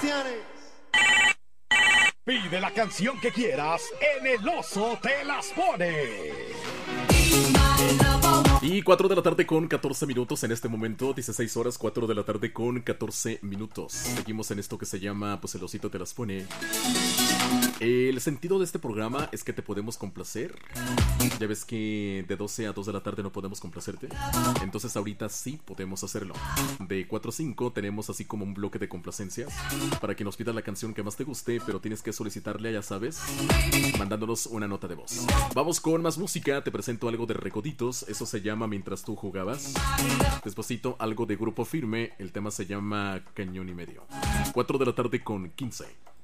Bendiciones. Pide la canción que quieras en El Oso Te Las Pone. Y 4 de la tarde con 14 minutos en este momento, 16 horas, 4 de la tarde con 14 minutos. Seguimos en esto que se llama, pues, El Osito Te Las Pone. El sentido de este programa es que te podemos complacer. Ya ves que de 12 a 2 de la tarde no podemos complacerte. Entonces ahorita sí podemos hacerlo. De 4 a 5 tenemos así como un bloque de complacencias para que nos pidas la canción que más te guste, pero tienes que solicitarle, ya sabes, mandándonos una nota de voz. Vamos con más música, te presento algo de Recoditos, eso se llama Mientras tú jugabas. Despuésito algo de Grupo Firme, el tema se llama Cañón y Medio. 4 de la tarde con 15.